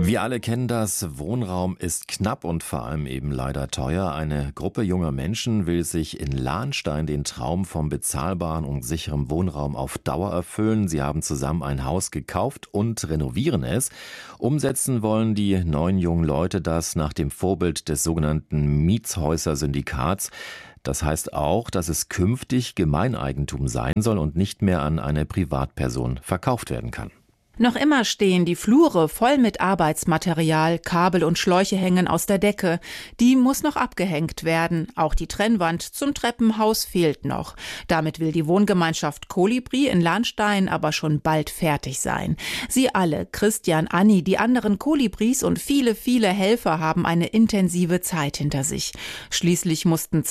Wir alle kennen das, Wohnraum ist knapp und vor allem eben leider teuer. Eine Gruppe junger Menschen will sich in Lahnstein den Traum vom bezahlbaren und sicheren Wohnraum auf Dauer erfüllen. Sie haben zusammen ein Haus gekauft und renovieren es. Umsetzen wollen die 9 jungen Leute das nach dem Vorbild des sogenannten Mietshäuser-Syndikats. Das heißt auch, dass es künftig Gemeineigentum sein soll und nicht mehr an eine Privatperson verkauft werden kann. Noch immer stehen die Flure voll mit Arbeitsmaterial, Kabel und Schläuche hängen aus der Decke. Die muss noch abgehängt werden. Auch die Trennwand zum Treppenhaus fehlt noch. Damit will die Wohngemeinschaft Kolibri in Lahnstein aber schon bald fertig sein. Sie alle, Christian, Anni, die anderen Kolibris und viele, viele Helfer haben eine intensive Zeit hinter sich. Schließlich mussten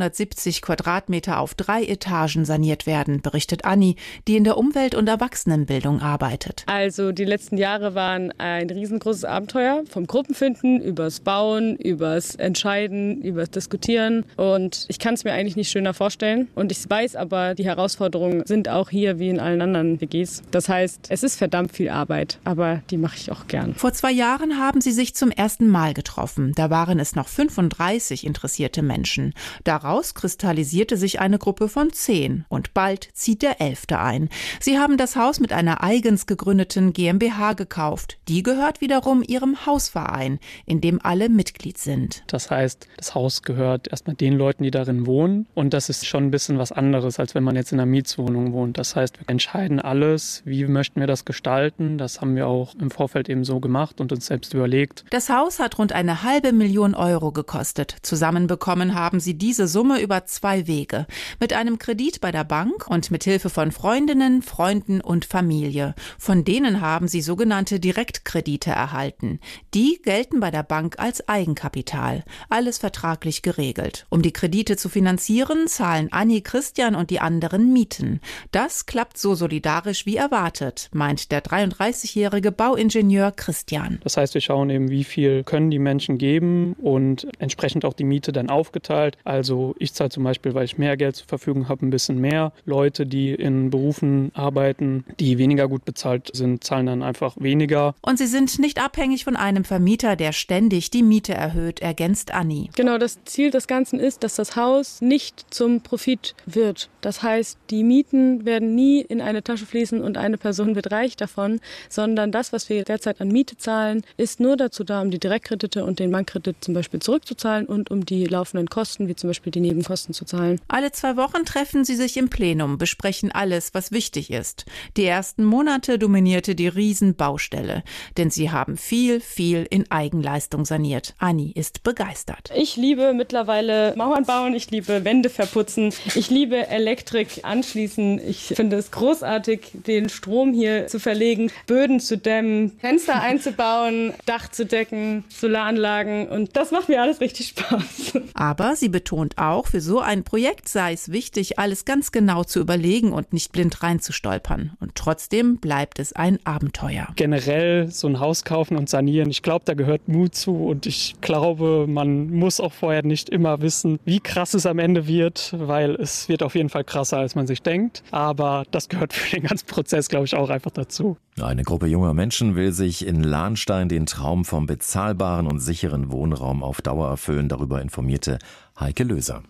270 Quadratmeter auf 3 Etagen saniert werden, berichtet Anni, die in der Umwelt- und Erwachsenenbildung arbeitet. Also die letzten Jahre waren ein riesengroßes Abenteuer, vom Gruppenfinden, übers Bauen, übers Entscheiden, übers Diskutieren, und ich kann es mir eigentlich nicht schöner vorstellen, und ich weiß aber, die Herausforderungen sind auch hier wie in allen anderen WGs. Das heißt, es ist verdammt viel Arbeit, aber die mache ich auch gern. Vor 2 Jahren haben sie sich zum ersten Mal getroffen. Da waren es noch 35 interessierte Menschen. Daraus kristallisierte sich eine Gruppe von 10 und bald zieht der 11. ein. Sie haben das Haus mit einer eigens gegründeten GmbH gekauft. Die gehört wiederum ihrem Hausverein, in dem alle Mitglied sind. Das heißt, das Haus gehört erstmal den Leuten, die darin wohnen. Und das ist schon ein bisschen was anderes, als wenn man jetzt in einer Mietswohnung wohnt. Das heißt, wir entscheiden alles, wie möchten wir das gestalten. Das haben wir auch im Vorfeld eben so gemacht und uns selbst überlegt. Das Haus hat rund 500.000 Euro gekostet. Zusammenbekommen haben sie diese Summe über 2 Wege. Mit einem Kredit bei der Bank und mit Hilfe von Freundinnen, Freunden und Familie. Von denen haben sie sogenannte Direktkredite erhalten. Die gelten bei der Bank als Eigenkapital. Alles vertraglich geregelt. Um die Kredite zu finanzieren, zahlen Anni, Christian und die anderen Mieten. Das klappt so solidarisch wie erwartet, meint der 33-jährige Bauingenieur Christian. Das heißt, wir schauen eben, wie viel können die Menschen geben und entsprechend auch die Miete dann aufgeteilt. Also ich zahle zum Beispiel, weil ich mehr Geld zur Verfügung habe, ein bisschen mehr. Leute, die in Berufen arbeiten, die weniger gut bezahlt sind, zahlen dann einfach weniger. Und sie sind nicht abhängig von einem Vermieter, der ständig die Miete erhöht, ergänzt Anni. Genau, das Ziel des Ganzen ist, dass das Haus nicht zum Profit wird. Das heißt, die Mieten werden nie in eine Tasche fließen und eine Person wird reich davon, sondern das, was wir derzeit an Miete zahlen, ist nur dazu da, um die Direktkredite und den Bankkredit zum Beispiel zurückzuzahlen und um die laufenden Kosten, wie zum Beispiel die Nebenkosten, zu zahlen. Alle 2 Wochen treffen sie sich im Plenum, besprechen alles, was wichtig ist. Die ersten Monate dominierte die Riesenbaustelle, denn sie haben viel in Eigenleistung saniert. Anni ist begeistert. Ich liebe mittlerweile Mauern bauen, ich liebe Wände verputzen, ich liebe Elektrik anschließen. Ich finde es großartig, den Strom hier zu verlegen, Böden zu dämmen, Fenster einzubauen, Dach zu decken, Solaranlagen, und das macht mir alles richtig Spaß. Aber sie betont auch, für so ein Projekt sei es wichtig, alles ganz genau zu überlegen und nicht blind reinzustolpern. Und trotzdem bleibt es ein Abenteuer. Generell so ein Haus kaufen und sanieren, ich glaube, da gehört Mut zu, und ich glaube, man muss auch vorher nicht immer wissen, wie krass es am Ende wird, weil es wird auf jeden Fall krasser, als man sich denkt. Aber das gehört für den ganzen Prozess, glaube ich, auch einfach dazu. Eine Gruppe junger Menschen will sich in Lahnstein den Traum vom bezahlbaren und sicheren Wohnraum auf Dauer erfüllen. Darüber informierte Heike Löser.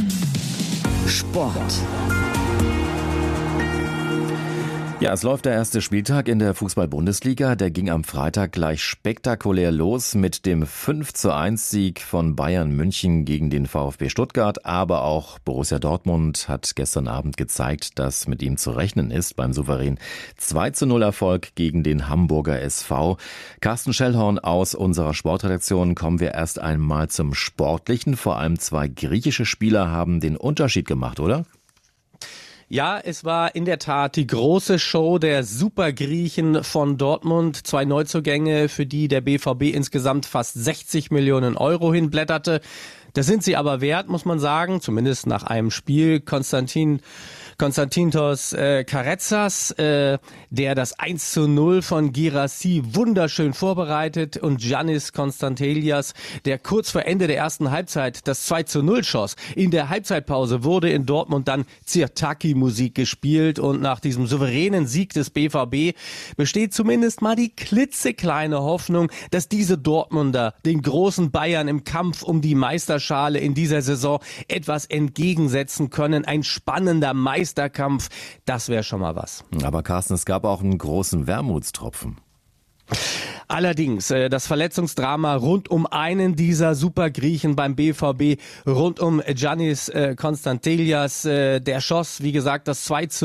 Sport. Ja, es läuft der erste Spieltag in der Fußball-Bundesliga. Der ging am Freitag gleich spektakulär los mit dem 5:1-Sieg von Bayern München gegen den VfB Stuttgart. Aber auch Borussia Dortmund hat gestern Abend gezeigt, dass mit ihm zu rechnen ist beim souveränen 2:0-Erfolg gegen den Hamburger SV. Carsten Schellhorn aus unserer Sportredaktion. Kommen wir erst einmal zum Sportlichen. Vor allem 2 griechische Spieler haben den Unterschied gemacht, oder? Ja, es war in der Tat die große Show der Supergriechen von Dortmund. 2 Neuzugänge, für die der BVB insgesamt fast 60 Millionen Euro hinblätterte. Das sind sie aber wert, muss man sagen, zumindest nach einem Spiel. Konstantin Konstantinos Karetsas, der das 1:0 von Guirassy wunderschön vorbereitet, und Giannis Konstantelias, der kurz vor Ende der ersten Halbzeit das 2:0 schoss. In der Halbzeitpause wurde in Dortmund dann Sirtaki-Musik gespielt, und nach diesem souveränen Sieg des BVB besteht zumindest mal die klitzekleine Hoffnung, dass diese Dortmunder den großen Bayern im Kampf um die Meisterschale in dieser Saison etwas entgegensetzen können. Ein spannender Meisterkampf, das wäre schon mal was. Aber Carsten, es gab auch einen großen Wermutstropfen. Allerdings, das Verletzungsdrama rund um einen dieser Supergriechen beim BVB, rund um Giannis Konstantelias, der schoss, wie gesagt, das 2:0